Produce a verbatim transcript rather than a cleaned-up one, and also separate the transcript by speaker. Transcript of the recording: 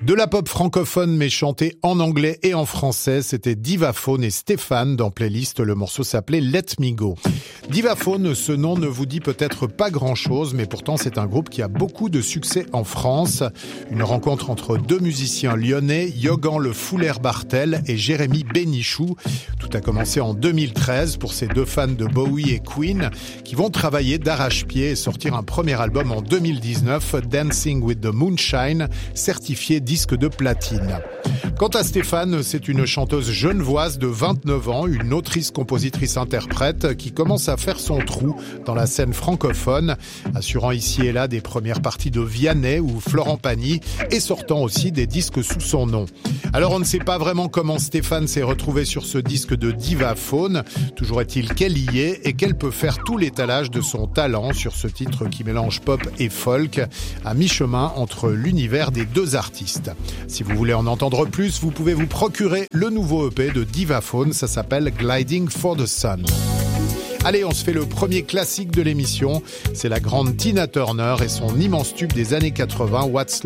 Speaker 1: De la pop francophone mais chantée en anglais et en français, c'était Divaphone et Stéphane dans Playlist. Le morceau s'appelait Let Me Go. Divaphone, ce nom ne vous dit peut-être pas grand-chose, mais pourtant c'est un groupe qui a beaucoup de succès en France. Une rencontre entre deux musiciens lyonnais, Yogan Le Fouler-Bartel et Jérémy Bénichou. Tout a commencé en deux mille treize pour ces deux fans de Bowie et Queen qui vont travailler d'arrache-pied et sortir un premier album en deux mille dix-neuf, Dancing with the Moonshine, certifié disque de platine. Quant à Stéphane, c'est une chanteuse genevoise de vingt-neuf ans, une autrice-compositrice-interprète qui commence à faire son trou dans la scène francophone, assurant ici et là des premières parties de Vianney ou Florent Pagny et sortant aussi des disques sous son nom. Alors on ne sait pas vraiment comment Stéphane s'est retrouvé sur ce disque de Divaphone, toujours est-il qu'elle y est et qu'elle peut faire tout l'étalage de son talent sur ce titre qui mélange pop et folk, à mi-chemin entre l'univers des deux artistes. Si vous voulez en entendre plus, vous pouvez vous procurer le nouveau E P de Divaphone, ça s'appelle Gliding for the Sun. Allez, on se fait le premier classique de l'émission, c'est la grande Tina Turner et son immense tube des années quatre-vingts, What's